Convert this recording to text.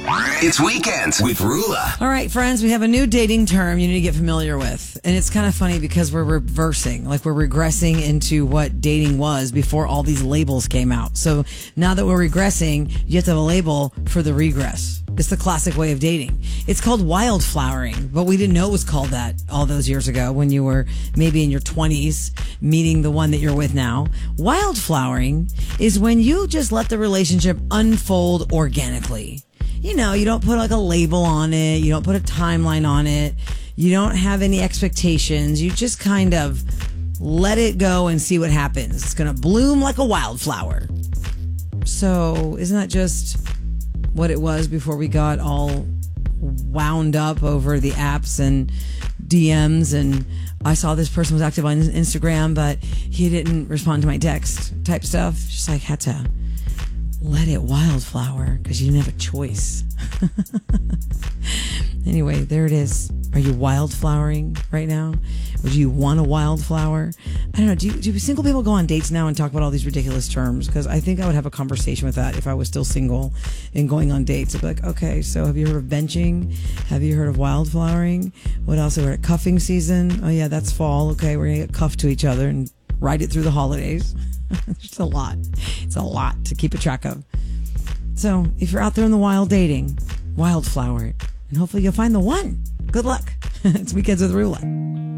It's Weekends with Rula. All right, friends, we have a new dating term you need to get familiar with. And it's kind of funny because we're reversing, like we're regressing into what dating was before all these labels came out. So now that we're regressing, you have to have a label for the regress. It's the classic way of dating. It's called wildflowering, but we didn't know it was called that all those years ago when you were maybe in your 20s meeting the one that you're with now. Wildflowering is when you just let the relationship unfold organically. You know, you don't put like a label on it. You don't put a timeline on it. You don't have any expectations. You just kind of let it go and see what happens. It's going to bloom like a wildflower. So isn't that just what it was before we got all wound up over the apps and DMs? And I saw this person was active on Instagram, but he didn't respond to my text type stuff. Just like had to let it wildflower because you didn't have a choice. Anyway, there it is. Are you wildflowering right now? Or do you want a wildflower? I don't know. Do single people go on dates now and talk about all these ridiculous terms? Because I think I would have a conversation with that if I was still single and going on dates. I'd be like, okay, so have you heard of benching? Have you heard of wildflowering? What else? We're at cuffing season. Oh yeah, that's fall. Okay, we're going to get cuffed to each other and ride it through the holidays. It's a lot. It's a lot to keep a track of. So if you're out there in the wild dating, wildflower it. And hopefully you'll find the one. Good luck. It's Weekends with Rula.